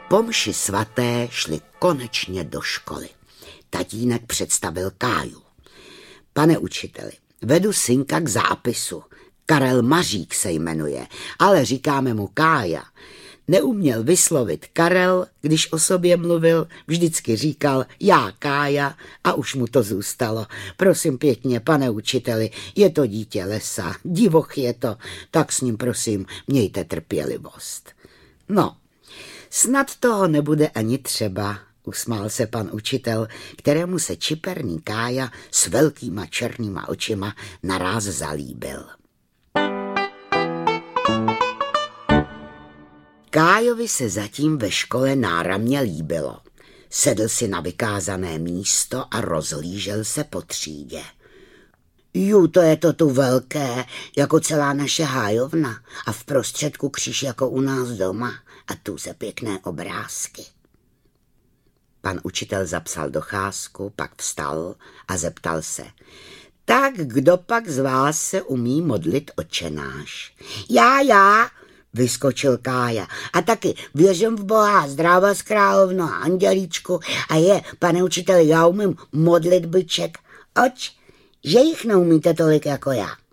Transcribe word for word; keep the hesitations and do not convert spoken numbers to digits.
Po mši svaté šli konečně do školy. Tatínek představil Káju. Pane učiteli, vedu synka k zápisu. Karel Mařík se jmenuje, ale říkáme mu Kája. Neuměl vyslovit Karel, když o sobě mluvil, vždycky říkal já Kája a už mu to zůstalo. Prosím pěkně, pane učiteli, je to dítě lesa, divoch je to, tak s ním prosím mějte trpělivost. No, snad toho nebude ani třeba, usmál se pan učitel, kterému se čiperný Kája s velkýma černýma očima naráz zalíbil. Kájovi se zatím ve škole náramně líbilo. Sedl si na vykázané místo a rozhlížel se po třídě. Jú, to je to tu velké, jako celá naše hájovna a v prostředku kříž jako u nás doma a tu se pěkné obrázky. Pan učitel zapsal docházku, pak vstal a zeptal se. Tak kdo pak z vás se umí modlit Otčenáš? Já, já, vyskočil Kája. A taky věřím v Boha, zdráva z královno a andělíčku a je, pane učiteli, já umím modlit byček. Oč, že jich neumíte tolik jako já.